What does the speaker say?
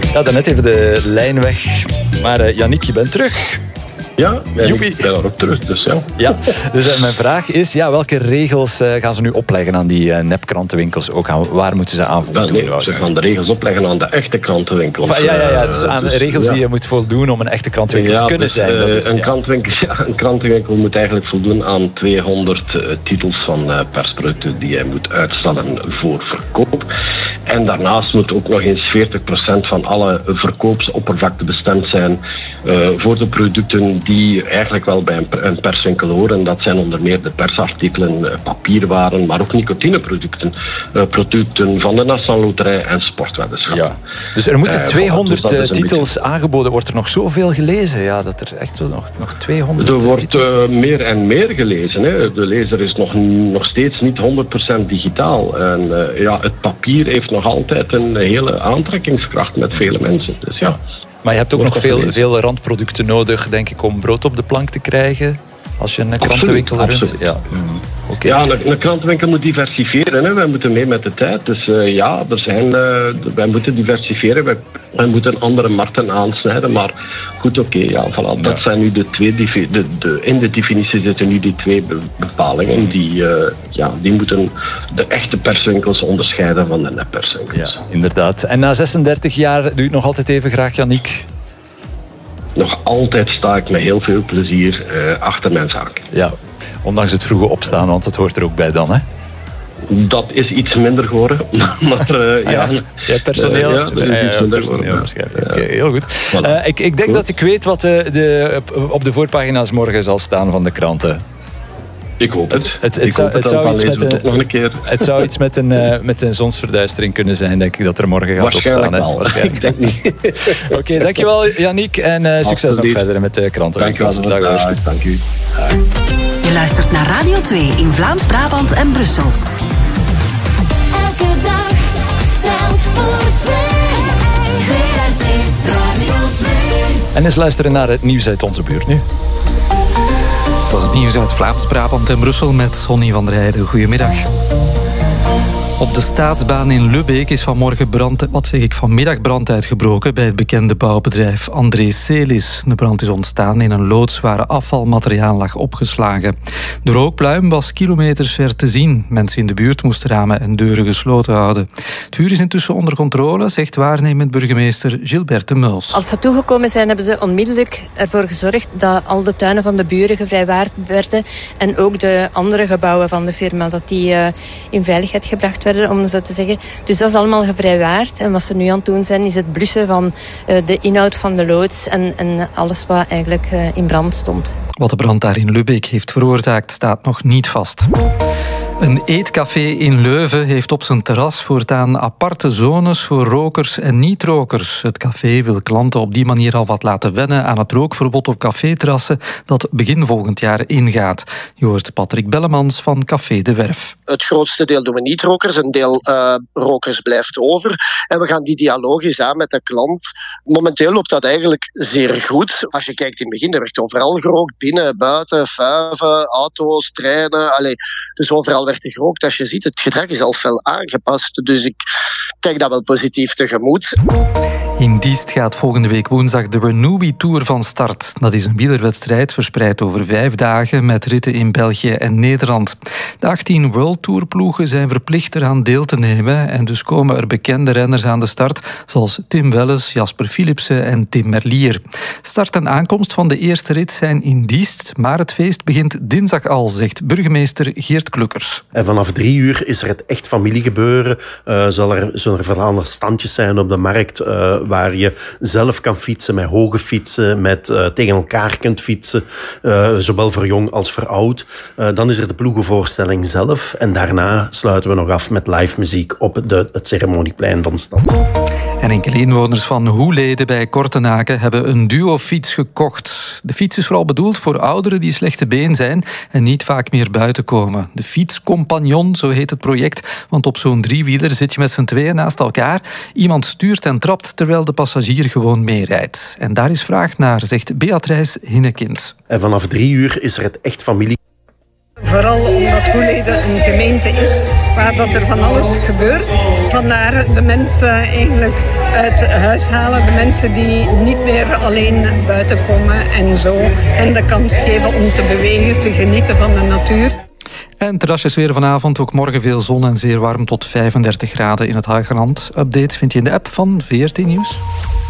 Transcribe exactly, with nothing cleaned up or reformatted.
Ja, daarnet even de lijn weg. Maar uh, Yannick, je bent terug. Ja, en ik ben daar ook terug, dus ja. ja dus uh, mijn vraag is, ja, welke regels uh, gaan ze nu opleggen aan die uh, nepkrantenwinkels? Ook aan, waar moeten ze aan voldoen? Nee, ze gaan de regels opleggen aan de echte krantenwinkels. Of, ja, ja, ja, dus aan de regels ja. die je moet voldoen om een echte krantenwinkel ja, te kunnen dus, zijn. Uh, dat is, een, ja. krantenwinkel, ja, een krantenwinkel moet eigenlijk voldoen aan tweehonderd uh, titels van uh, persproducten die hij moet uitstellen voor verkoop. En daarnaast moet ook nog eens veertig procent van alle verkoopsoppervlakte bestemd zijn uh, voor de producten die eigenlijk wel bij een, een perswinkel horen. Dat zijn onder meer de persartikelen, uh, papierwaren, maar ook nicotineproducten. Uh, producten van de Nationale Loterij en sportweddenschap. Ja. Dus er moeten tweehonderd uh, dus titels beetje... aangeboden. Wordt er nog zoveel gelezen? Ja, dat er echt nog, nog tweehonderd Er wordt titels... uh, meer en meer gelezen. Hè. De lezer is nog, nog steeds niet honderd procent digitaal. En uh, ja, het papier heeft nog altijd een hele aantrekkingskracht met vele mensen. Dus ja. Maar je hebt ook nog veel, veel randproducten nodig, denk ik, om brood op de plank te krijgen. Als je een absoluut, krantenwinkel runt. Ja, mm, okay. ja een, een krantenwinkel moet diversifiëren. Hè. Wij moeten mee met de tijd. Dus uh, ja, er zijn, uh, wij moeten diversifiëren. Wij, wij moeten andere markten aansnijden. Maar goed, oké. Okay, ja, voilà, dat ja. zijn nu de twee... De, de, in de definitie zitten nu die twee bepalingen. Die, uh, ja, die moeten de echte perswinkels onderscheiden van de nepperswinkels. Ja, inderdaad. En na zesendertig jaar doe je het nog altijd even graag, Yannick? Nog altijd sta ik met heel veel plezier uh, achter mijn zaak. Ja, ondanks het vroege opstaan, want het hoort er ook bij dan, hè? Dat is iets minder geworden, maar uh, ah, ja. ja. ja, personeel. Uh, ja, dat is ja, iets ja, minder personeel geworden. waarschijnlijk. Ja. Oké, okay, heel goed. Voilà. Uh, ik, ik denk goed. dat ik weet wat de, de, op de voorpagina's morgen zal staan van de kranten. Ik hoop het. Het, het, het, ik zou, hoop het, het, zou iets met een, nog een keer. het zou iets met een, uh, met een zonsverduistering kunnen zijn, denk ik, dat er morgen gaat opstaan. Wel. Waarschijnlijk ik denk niet. Oké, okay, dankjewel Yannick en uh, succes nog verder met de kranten. Dankjewel. Dag, dag, dank u. Je luistert naar Radio twee in Vlaams-Brabant en Brussel. Elke dag telt voor twee. V R T Radio twee. En eens luisteren naar het nieuws uit onze buurt nu. Dat is het nieuws uit Vlaams-Brabant en Brussel met Sonny van der Heijden. Goedemiddag. Op de staatsbaan in Lubbeek is vanmorgen brand, wat zeg ik, vanmiddag brand uitgebroken bij het bekende bouwbedrijf André Celis. De brand is ontstaan in een loods waar afvalmateriaal lag opgeslagen. De rookpluim was kilometers ver te zien. Mensen in de buurt moesten ramen en deuren gesloten houden. Het vuur is intussen onder controle, zegt waarnemend burgemeester Gilbert de Muls. Als ze toegekomen zijn, hebben ze onmiddellijk ervoor gezorgd dat al de tuinen van de buren gevrijwaard werden en ook de andere gebouwen van de firma, dat die uh, in veiligheid gebracht werden. Om zo te zeggen. Dus dat is allemaal gevrijwaard. En wat ze nu aan het doen zijn, is het blussen van uh, de inhoud van de loods en, en alles wat eigenlijk uh, in brand stond. Wat de brand daar in Lubbeek heeft veroorzaakt, staat nog niet vast. Een eetcafé in Leuven heeft op zijn terras voortaan aparte zones voor rokers en niet-rokers. Het café wil klanten op die manier al wat laten wennen aan het rookverbod op caféterrassen dat begin volgend jaar ingaat. Je hoort Patrick Bellemans van Café de Werf. Het grootste deel doen we niet-rokers, een deel uh, rokers blijft over. En we gaan die dialoog eens aan met de klant. Momenteel loopt dat eigenlijk zeer goed. Als je kijkt in het begin, er werd overal gerookt, binnen, buiten, vuiven, auto's, treinen. Allee, dus overal werd er gerookt. Als je ziet, het gedrag is al fel aangepast. Dus ik kijk dat wel positief tegemoet. In Diest gaat volgende week woensdag de Renewbi Tour van start. Dat is een wielerwedstrijd verspreid over vijf dagen met ritten in België en Nederland. De achttien World Tour ploegen zijn verplicht eraan deel te nemen en dus komen er bekende renners aan de start zoals Tim Welles, Jasper Philipsen en Tim Merlier. Start en aankomst van de eerste rit zijn in Diest, maar het feest begint dinsdag al, zegt burgemeester Geert Klukkers. En vanaf drie uur is er het echt familiegebeuren. Uh, zal er, zullen er verhaalde standjes zijn op de markt uh, waar je zelf kan fietsen, met hoge fietsen, met uh, tegen elkaar kunt fietsen, uh, zowel voor jong als voor oud. Uh, dan is er de ploegenvoorstelling zelf en daarna sluiten we nog af met live muziek op de, het ceremonieplein van de stad. En enkele inwoners van Hoelede bij Kortenaken hebben een duofiets gekocht. De fiets is vooral bedoeld voor ouderen die slechte been zijn en niet vaak meer buiten komen. De fietscompagnon, zo heet het project, want op zo'n driewieler zit je met z'n tweeën naast elkaar. Iemand stuurt en trapt terwijl de passagier gewoon meerijdt. En daar is vraag naar, zegt Beatrice Hinnekind. En vanaf drie uur is er het echt familie. Vooral omdat Hoelede een gemeente is waar dat er van alles gebeurt. Vandaar de mensen eigenlijk uit huis halen. De mensen die niet meer alleen buiten komen en zo. En de kans geven om te bewegen, te genieten van de natuur. En terrasjes weer vanavond, ook morgen veel zon en zeer warm tot vijfendertig graden in het Hageland. Updates vind je in de app van V R T Nieuws.